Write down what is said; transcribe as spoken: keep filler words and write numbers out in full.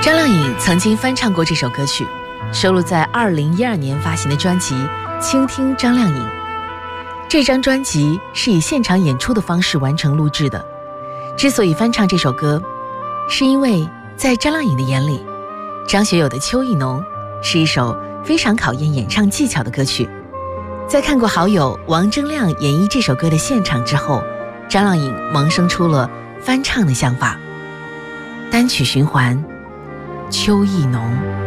张靓颖曾经翻唱过这首歌曲，收录在二零一二年发行的专辑《倾听张靓颖》。这张专辑是以现场演出的方式完成录制的。之所以翻唱这首歌，是因为在张靓颖的眼里，张学友的《秋意浓》是一首非常考验演唱技巧的歌曲。在看过好友王铮亮演绎这首歌的现场之后，张靓颖萌生出了翻唱的想法。单曲循环，秋意浓。